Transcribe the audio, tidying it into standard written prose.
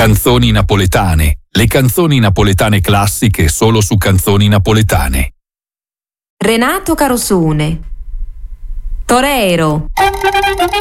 Canzoni napoletane. Le canzoni napoletane classiche solo su Canzoni Napoletane. Renato Carosone. Torero.